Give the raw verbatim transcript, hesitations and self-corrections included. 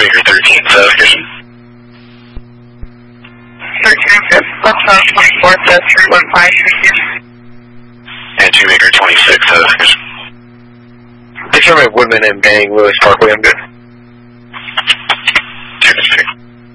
Acre thirteen, South Vision. thirteen, Buffalo twenty-four, three one five, and two Acre twenty-six, South Vision. Determine Woodman and Manning Lewis Parkway, I'm good.